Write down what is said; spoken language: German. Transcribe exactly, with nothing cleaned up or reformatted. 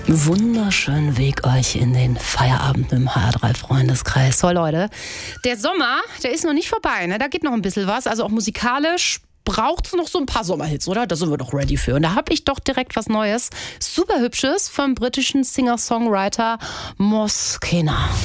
Wunderschönen Weg euch in den Feierabend mit dem H R drei Freundeskreis. So Leute, der Sommer, der ist noch nicht vorbei, ne? Da geht noch ein bisschen was, also auch musikalisch braucht es noch so ein paar Sommerhits, oder? Da sind wir doch ready für. Und da habe ich doch direkt was Neues, super hübsches vom britischen Singer-Songwriter Moskena.